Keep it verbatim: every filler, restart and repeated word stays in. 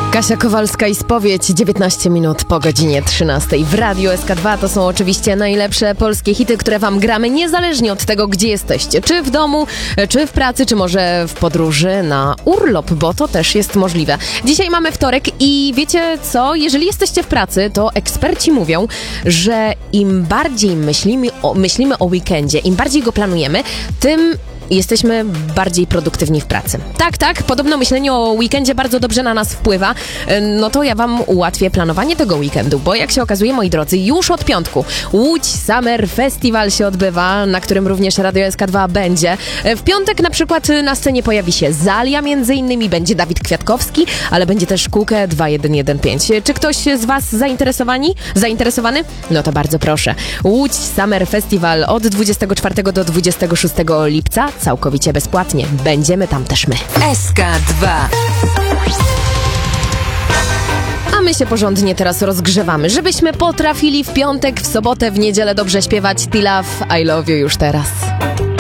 Kasia Kowalska i Spowiedź, dziewiętnaście minut po godzinie trzynastej. W Radiu S K dwa to są oczywiście najlepsze polskie hity, które wam gramy niezależnie od tego, gdzie jesteście. Czy w domu, czy w pracy, czy może w podróży na urlop, bo to też jest możliwe. Dzisiaj mamy wtorek i wiecie co? Jeżeli jesteście w pracy, to eksperci mówią, że im bardziej myślimy o, myślimy o weekendzie, im bardziej go planujemy, tym jesteśmy bardziej produktywni w pracy. Tak, tak, podobno myślenie o weekendzie bardzo dobrze na nas wpływa. No to ja wam ułatwię planowanie tego weekendu, bo jak się okazuje, moi drodzy, już od piątku Łódź Summer Festival się odbywa, na którym również Radio S K dwa będzie. W piątek na przykład na scenie pojawi się Zalia, między innymi będzie Dawid Kwiatkowski, ale będzie też Kukę dwa jeden jeden pięć. Czy ktoś z was zainteresowani? Zainteresowany? No to bardzo proszę. Łódź Summer Festival od dwudziestego czwartego do dwudziestego szóstego lipca. Całkowicie bezpłatnie. Będziemy tam też my. S K dwa. A my się porządnie teraz rozgrzewamy, żebyśmy potrafili w piątek, w sobotę, w niedzielę dobrze śpiewać T-Love, I Love You już teraz.